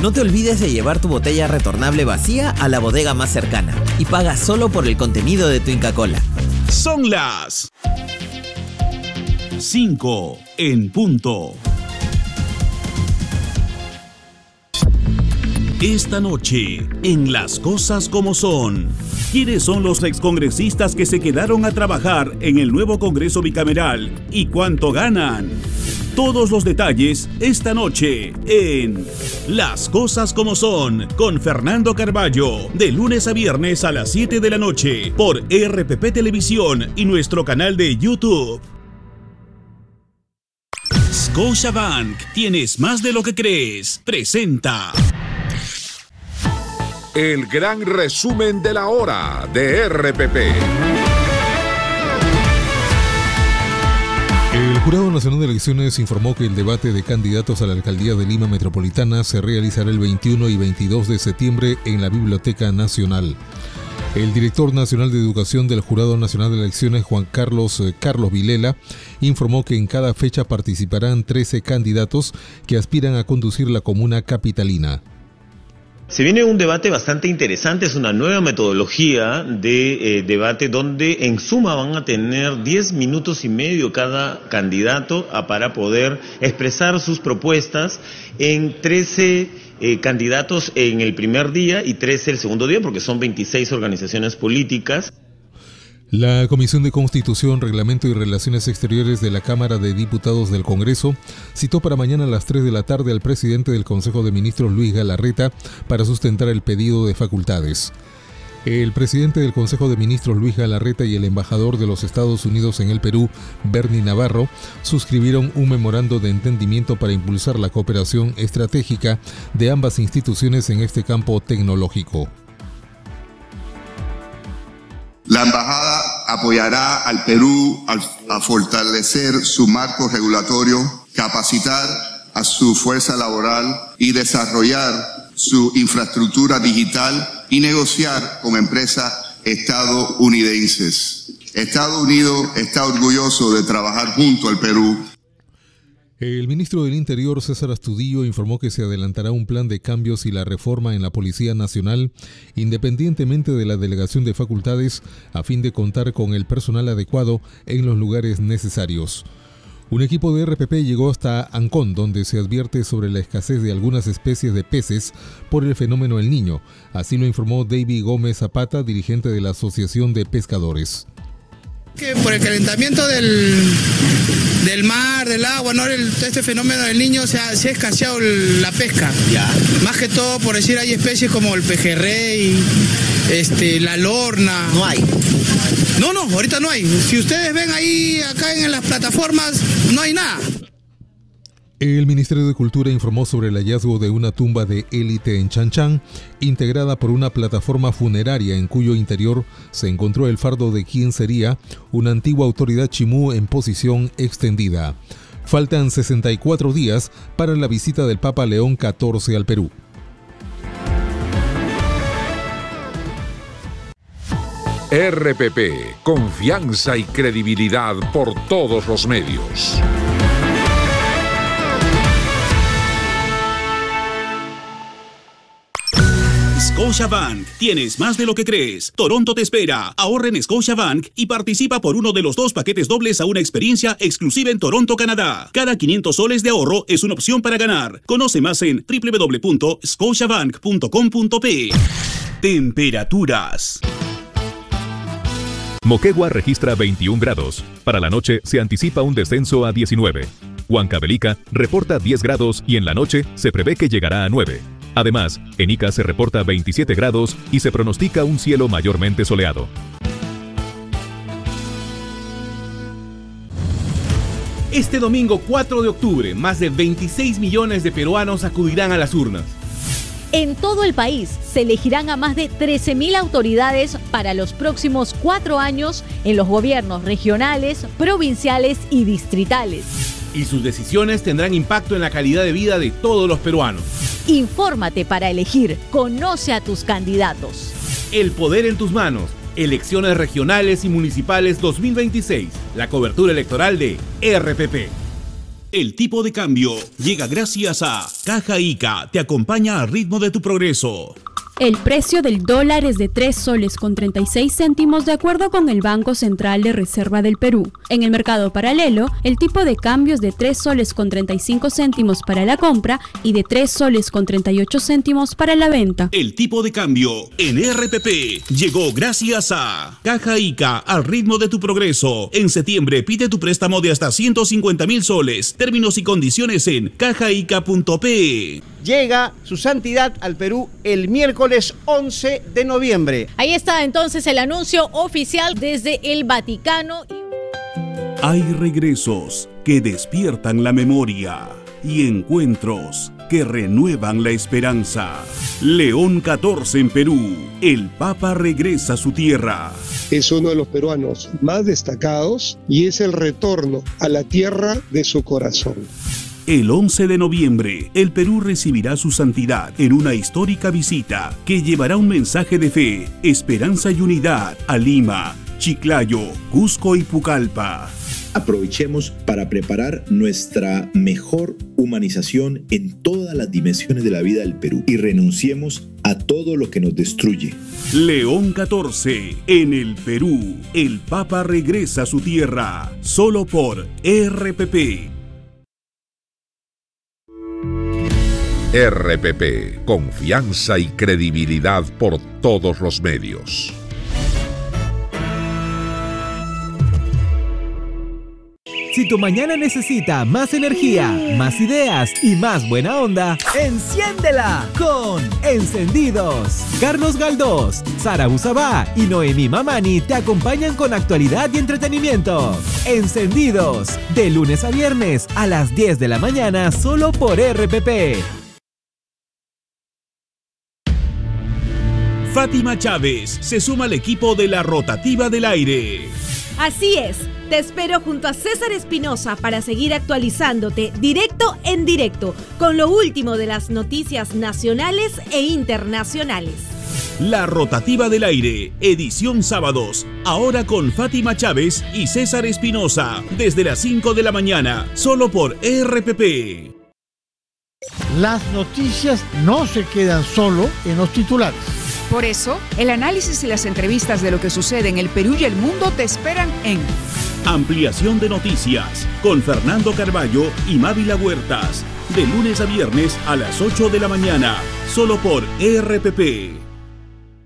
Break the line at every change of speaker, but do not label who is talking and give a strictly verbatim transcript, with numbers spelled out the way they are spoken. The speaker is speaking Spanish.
No te olvides de llevar tu botella retornable vacía a la bodega más cercana y paga solo por el contenido de tu Inca Kola.
Son las cinco en punto. Esta noche, en Las Cosas Como Son, ¿quiénes son los excongresistas que se quedaron a trabajar en el nuevo Congreso Bicameral y cuánto ganan? Todos los detalles esta noche en Las Cosas Como Son con Fernando Carballo, de lunes a viernes a las siete de la noche por R P P Televisión y nuestro canal de YouTube. Scotiabank, tienes más de lo que crees, presenta
el gran resumen de la hora de R P P.
El Jurado Nacional de Elecciones informó que el debate de candidatos a la Alcaldía de Lima Metropolitana se realizará el veintiuno y veintidós de septiembre en la Biblioteca Nacional. El director nacional de Educación del Jurado Nacional de Elecciones, Juan Carlos eh, Carlos Vilela, informó que en cada fecha participarán trece candidatos que aspiran a conducir la comuna capitalina.
Se viene un debate bastante interesante, es una nueva metodología de eh, debate donde en suma van a tener diez minutos y medio cada candidato a, para poder expresar sus propuestas en trece eh, candidatos en el primer día y trece el segundo día, porque son veintiséis organizaciones políticas.
La Comisión de Constitución, Reglamento y Relaciones Exteriores de la Cámara de Diputados del Congreso citó para mañana a las tres de la tarde al presidente del Consejo de Ministros, Luis Galarreta, para sustentar el pedido de facultades. El presidente del Consejo de Ministros, Luis Galarreta, y el embajador de los Estados Unidos en el Perú, Bernie Navarro, suscribieron un memorando de entendimiento para impulsar la cooperación estratégica de ambas instituciones en este campo tecnológico.
La embajada apoyará al Perú a fortalecer su marco regulatorio, capacitar a su fuerza laboral y desarrollar su infraestructura digital y negociar con empresas estadounidenses. Estados Unidos está orgulloso de trabajar junto al Perú.
El ministro del Interior, César Astudillo, informó que se adelantará un plan de cambios y la reforma en la Policía Nacional, independientemente de la delegación de facultades, a fin de contar con el personal adecuado en los lugares necesarios. Un equipo de R P P llegó hasta Ancón, donde se advierte sobre la escasez de algunas especies de peces por el fenómeno El Niño. Así lo informó David Gómez Zapata, dirigente de la Asociación de Pescadores.
Que por el calentamiento del, del mar, del agua, ¿no? El, este fenómeno del Niño se ha, se ha escaseado el, la pesca. Ya. Más que todo, por decir, hay especies como el pejerrey, este, la lorna.
No hay.
No, no, ahorita no hay. Si ustedes ven ahí, acá en las plataformas, no hay nada.
El Ministerio de Cultura informó sobre el hallazgo de una tumba de élite en Chanchán, integrada por una plataforma funeraria en cuyo interior se encontró el fardo de quien sería una antigua autoridad chimú en posición extendida. Faltan sesenta y cuatro días para la visita del Papa León catorce al Perú.
R P P, confianza y credibilidad por todos los medios.
Scotiabank, tienes más de lo que crees. Toronto te espera. Ahorra en Scotiabank y participa por uno de los dos paquetes dobles a una experiencia exclusiva en Toronto, Canadá. Cada quinientos soles de ahorro es una opción para ganar. Conoce más en doble u doble u doble u punto scotiabank punto com punto pe. Temperaturas.
Moquegua registra veintiún grados. Para la noche se anticipa un descenso a diecinueve. Huancavelica reporta diez grados y en la noche se prevé que llegará a nueve. Además, en Ica se reporta veintisiete grados y se pronostica un cielo mayormente soleado.
Este domingo cuatro de octubre, más de veintiséis millones de peruanos acudirán a las urnas.
En todo el país se elegirán a más de trece mil autoridades para los próximos cuatro años en los gobiernos regionales, provinciales y distritales.
Y sus decisiones tendrán impacto en la calidad de vida de todos los peruanos.
Infórmate para elegir. Conoce a tus candidatos.
El poder en tus manos. Elecciones regionales y municipales dos mil veintiséis. La cobertura electoral de R P P.
El tipo de cambio llega gracias a Caja Ica, te acompaña al ritmo de tu progreso.
El precio del dólar es de tres soles con treinta y seis céntimos de acuerdo con el Banco Central de Reserva del Perú. En el mercado paralelo, el tipo de cambio es de tres soles con treinta y cinco céntimos para la compra y de tres soles con treinta y ocho céntimos para la venta.
El tipo de cambio en R P P llegó gracias a Caja Ica, al ritmo de tu progreso. En septiembre pide tu préstamo de hasta ciento cincuenta mil soles. Términos y condiciones en cajaica punto pe.
Llega su santidad al Perú el miércoles once de noviembre.
Ahí está entonces el anuncio oficial desde el Vaticano.
Hay regresos que despiertan la memoria y encuentros que renuevan la esperanza. León catorce en Perú. El Papa regresa a su tierra.
Es uno de los peruanos más destacados y es el retorno a la tierra de su corazón.
El once de noviembre, el Perú recibirá su santidad en una histórica visita que llevará un mensaje de fe, esperanza y unidad a Lima, Chiclayo, Cusco y Pucallpa.
Aprovechemos para preparar nuestra mejor humanización en todas las dimensiones de la vida del Perú y renunciemos a todo lo que nos destruye.
León catorce, en el Perú, el Papa regresa a su tierra, solo por R P P.
R P P, confianza y credibilidad por todos los medios.
Si tu mañana necesita más energía, más ideas y más buena onda, ¡enciéndela con Encendidos! Carlos Galdós, Sara Busabá y Noemí Mamani te acompañan con actualidad y entretenimiento. Encendidos, de lunes a viernes a las diez de la mañana solo por R P P.
Fátima Chávez se suma al equipo de la Rotativa del Aire.
Así es, te espero junto a César Espinosa para seguir actualizándote directo en directo con lo último de las noticias nacionales e internacionales.
La Rotativa del Aire, edición sábados, ahora con Fátima Chávez y César Espinosa, desde las cinco de la mañana, solo por R P P.
Las noticias no se quedan solo en los titulares.
Por eso, el análisis y las entrevistas de lo que sucede en el Perú y el mundo te esperan en
Ampliación de Noticias, con Fernando Carballo y Mávila Huertas, de lunes a viernes a las ocho de la mañana, solo por R P P.